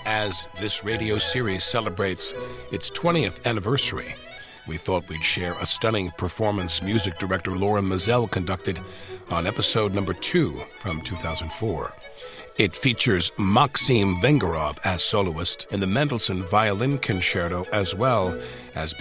As this radio series celebrates its 20th anniversary, we thought we'd share a stunning performance music director Laura Mizell conducted on episode number 2 from 2004. It features Maxim Vengerov as soloist in the Mendelssohn Violin Concerto, as well as